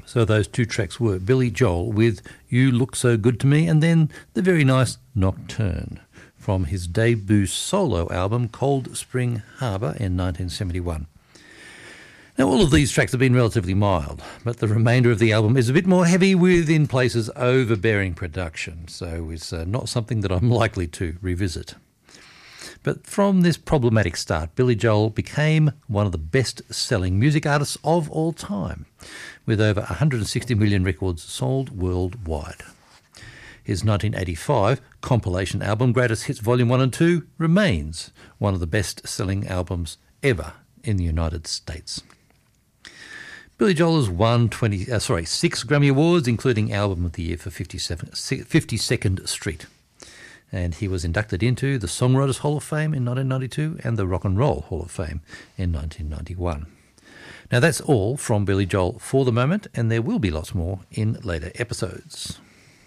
So those two tracks were Billy Joel with You Look So Good to Me, and then the very nice Nocturne from his debut solo album Cold Spring Harbor in 1971. Now, all of these tracks have been relatively mild, but the remainder of the album is a bit more heavy with, in places, overbearing production, so it's not something that I'm likely to revisit. But from this problematic start, Billy Joel became one of the best-selling music artists of all time, with over 160 million records sold worldwide. His 1985 compilation album, Greatest Hits Volume 1 and 2, remains one of the best-selling albums ever in the United States. Billy Joel has won 6 Grammy Awards, including Album of the Year for 52nd Street. And he was inducted into the Songwriters Hall of Fame in 1992 and the Rock and Roll Hall of Fame in 1991. Now that's all from Billy Joel for the moment, and there will be lots more in later episodes.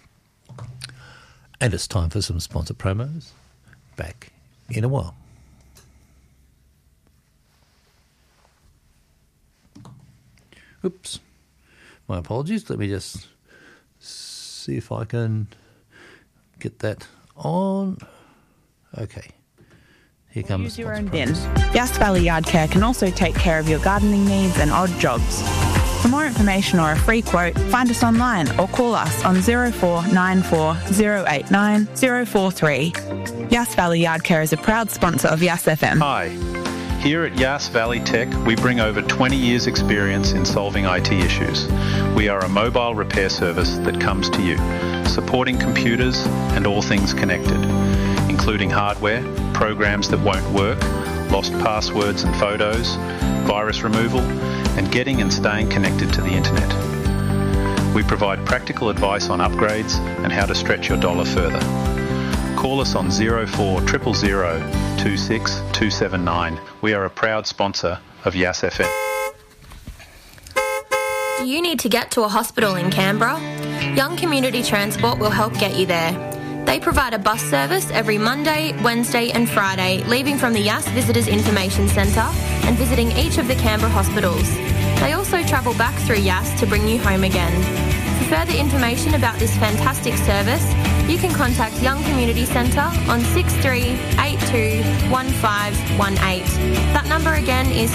And it's time for some sponsor promos. Back in a while. Oops, my apologies. Let me just see if I can get that on. Okay, here comes. Use your own bin. Yass Valley Yard Care can also take care of your gardening needs and odd jobs. For more information or a free quote, find us online or call us on 0494 089 043. Yass Valley Yard Care is a proud sponsor of Yass FM. Hi. Here at Yass Valley Tech, we bring over 20 years' experience in solving IT issues. We are a mobile repair service that comes to you, supporting computers and all things connected, including hardware, programs that won't work, lost passwords and photos, virus removal, and getting and staying connected to the internet. We provide practical advice on upgrades and how to stretch your dollar further. Call us on 0400 26 279. We are a proud sponsor of Yass FM. Do you need to get to a hospital in Canberra? Young Community Transport will help get you there. They provide a bus service every Monday, Wednesday and Friday, leaving from the Yass Visitors Information Centre and visiting each of the Canberra hospitals. They also travel back through Yass to bring you home again. For further information about this fantastic service, you can contact Young Community Centre on 63821518. That number again is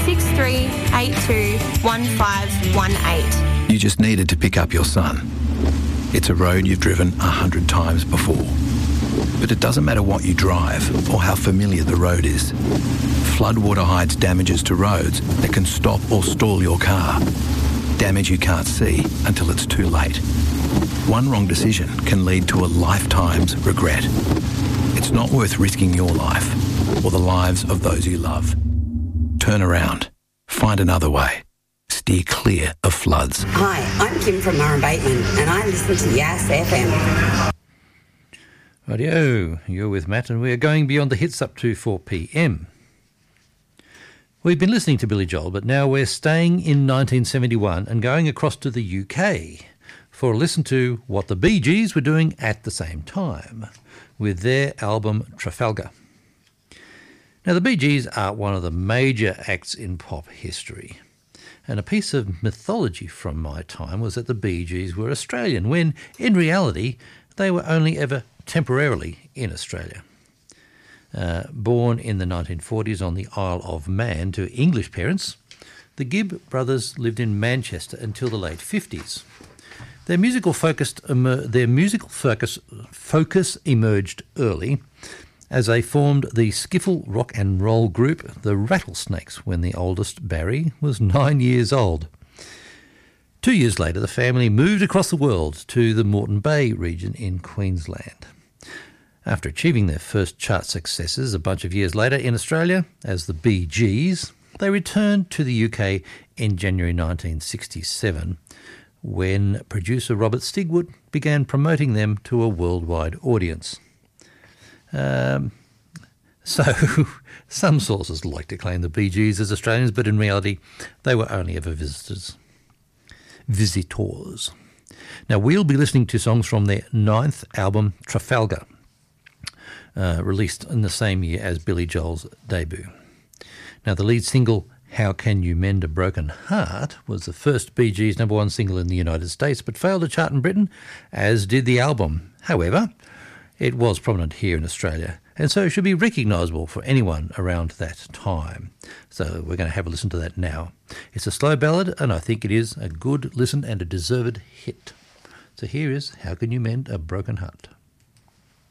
63821518. You just needed to pick up your son. It's a road you've driven 100 times before. But it doesn't matter what you drive or how familiar the road is. Floodwater hides damages to roads that can stop or stall your car. Damage you can't see until it's too late. One wrong decision can lead to a lifetime's regret. It's not worth risking your life or the lives of those you love. Turn around. Find another way. Steer clear of floods. Hi, I'm Kim from Murray Bateman and I listen to Yass FM. Rightio, you're with Matt and we're going beyond the hits up to 4 p.m. We've been listening to Billy Joel, but now we're staying in 1971 and going across to the UK for a listen to what the Bee Gees were doing at the same time with their album Trafalgar. Now, the Bee Gees are one of the major acts in pop history. And a piece of mythology from my time was that the Bee Gees were Australian, when in reality they were only ever temporarily in Australia. Born in the 1940s on the Isle of Man to English parents, the Gibb brothers lived in Manchester until the late 50s. Their musical focus emerged early as they formed the skiffle rock and roll group the Rattlesnakes when the oldest, Barry, was 9 years old. 2 years later, the family moved across the world to the Moreton Bay region in Queensland. After achieving their first chart successes a bunch of years later in Australia as the Bee Gees, they returned to the UK in January 1967 when producer Robert Stigwood began promoting them to a worldwide audience. So some sources like to claim the Bee Gees as Australians, but in reality they were only ever visitors. Now we'll be listening to songs from their 9th album, Trafalgar, released in the same year as Billy Joel's debut. Now the lead single, How Can You Mend a Broken Heart was the first Bee Gees #1 single in the United States, but failed to chart in Britain, as did the album. However, it was prominent here in Australia, and so it should be recognisable for anyone around that time. So we're going to have a listen to that now. It's a slow ballad, and I think it is a good listen and a deserved hit. So here is How Can You Mend a Broken Heart.